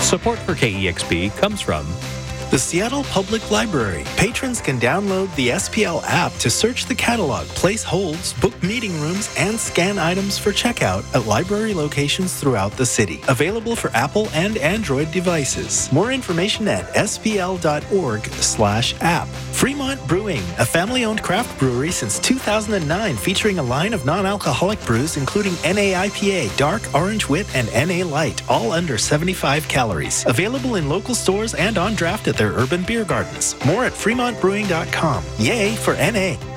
Support for KEXP comes from the Seattle Public Library. Patrons can download the SPL app to search the catalog, place holds, book meeting rooms, and scan items for checkout at library locations throughout the city. Available for Apple and Android devices. More information at spl.org/app. Fremont Brewing, a family-owned craft brewery since 2009, featuring a line of non-alcoholic brews including NA IPA, Dark Orange Wit, and NA Light, all under 75 calories. Available in local stores and on draft at their urban beer gardens. More at fremontbrewing.com. Yay for NA!